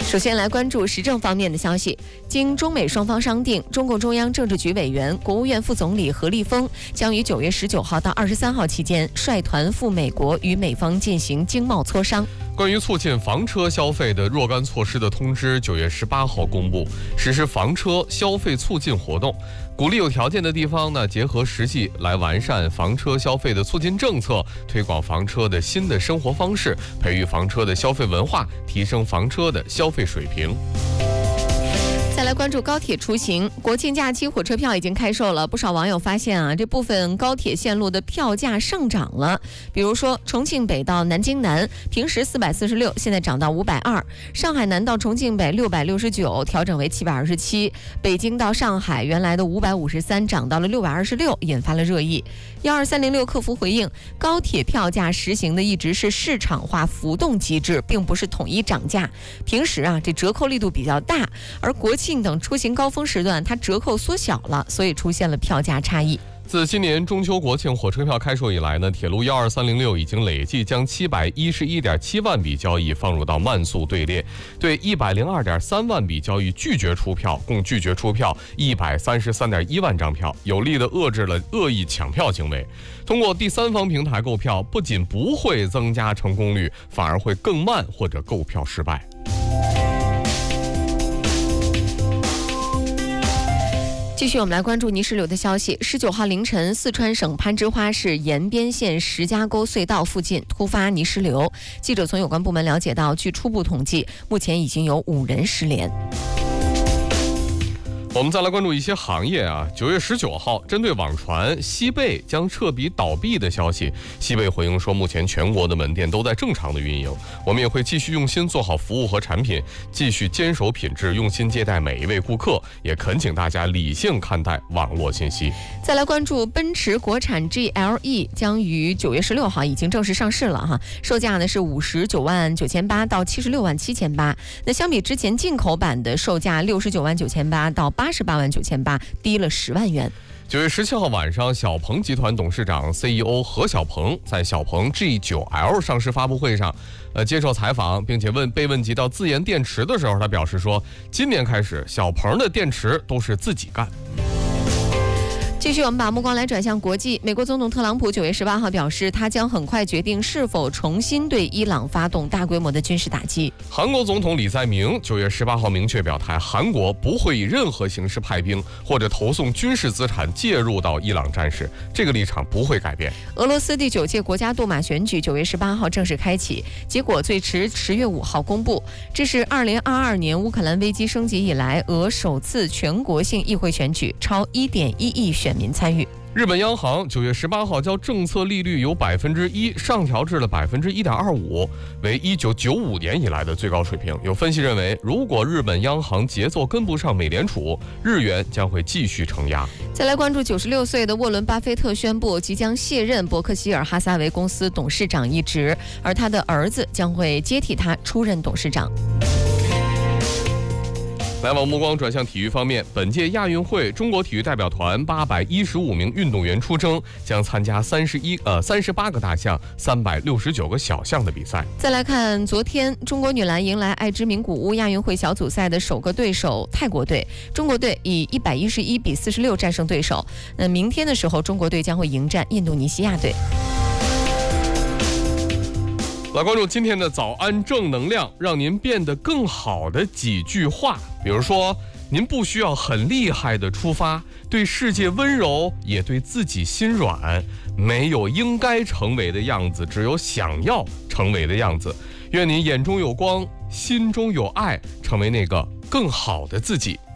首先来关注时政方面的消息。经中美双方商定，中共中央政治局委员、国务院副总理何立峰将于9月19号到23号期间率团赴美国与美方进行经贸磋商。 关于促进房车消费的若干措施的通知9月18号公布，实施房车消费促进活动，鼓励有条件的地方呢，结合实际来完善房车消费的促进政策，推广房车的新的生活方式，培育房车的消费文化，提升房车的消费水平。 再来关注高铁出行，国庆假期火车票已经开售了，不少网友发现这部分高铁线路的票价上涨了。比如说重庆北到南京南，平时446，现在涨到520；上海南到重庆北669，调整为727；北京到上海原来的553涨到了626，引发了热议。12306客服回应，高铁票价实行的一直是市场化浮动机制，并不是统一涨价。平时这折扣力度比较大，而国庆等出行高峰时段它折扣缩小了，所以出现了票价差异。 自今年中秋国庆火车票开售以来呢，铁路12306已经累计将711.7万笔交易放入到慢速队列，对102.3万笔交易拒绝出票，共拒绝出票133.1万张票，有力地遏制了恶意抢票行为。通过第三方平台购票，不仅不会增加成功率，反而会更慢或者购票失败。 继续我们来关注泥石流的消息。19号凌晨，四川省攀枝花市延边县石家沟隧道附近突发泥石流。记者从有关部门了解到，据初步统计，目前已经有5人失联。 我们再来关注一些行业9月19号，针对网传西贝将彻底倒闭的消息，西贝回应说，目前全国的门店都在正常的运营，我们也会继续用心做好服务和产品，继续坚守品质，用心接待每一位顾客，也恳请大家理性看待网络信息。 再来关注奔驰国产 GLE 将于9月16号已经正式上市了售价呢是59万9800到76万7800，那相比之前进口版的售价69万9800到88万9800，低了10万元。 9月17号晚上，小鹏集团董事长 CEO 何小鹏在小鹏 G9L 上市发布会上，接受采访，并且被问及到自研电池的时候，他表示说，今年开始，小鹏的电池都是自己干。 继续，我们把目光来转向国际。美国总统特朗普9月18号表示，他将很快决定是否重新对伊朗发动大规模的军事打击。 韩国总统李在明9月18号明确表态，韩国不会以任何形式派兵或者投送军事资产介入到伊朗战事，这个立场不会改变。 俄罗斯第9届国家杜马选举9月18号正式开启，结果最迟10月5号公布。这是2022年乌克兰危机升级以来，俄首次全国性议会选举，超1.1亿选民参与。 日本央行9月18号将政策利率由1%上调至了1.25%，为1995年以来的最高水平。有分析认为，如果日本央行节奏跟不上美联储，日元将会继续承压。 再来关注96岁的沃伦·巴菲特宣布即将卸任伯克希尔哈撒韦公司董事长一职，而他的儿子将会接替他出任董事长。 来往目光转向体育方面，本届亚运会中国体育代表团815名运动员出征，将参加38个大项、369个小项的比赛。 再来看昨天，中国女篮迎来爱之名古屋亚运会小组赛的首个对手泰国队，中国队以111比46战胜对手。那明天的时候，中国队将会迎战印度尼西亚队。 来关注今天的早安正能量，让您变得更好的几句话。比如说，您不需要很厉害的出发，对世界温柔，也对自己心软。没有应该成为的样子，只有想要成为的样子。愿你眼中有光，心中有爱，成为那个更好的自己。